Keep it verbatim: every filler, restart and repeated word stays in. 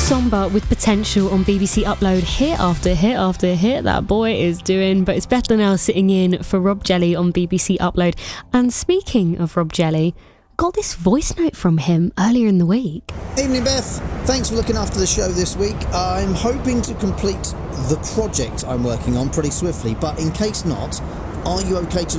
Somber with Potential on B B C Upload. Hit after hit after hit that boy is doing, but it's Beth now sitting in for Rob Jelly on B B C Upload. And speaking of Rob Jelly, got this voice note from him earlier in the week. Evening, Beth. Thanks for looking after the show this week. I'm hoping to complete the project I'm working on pretty swiftly, but in case not, are you okay to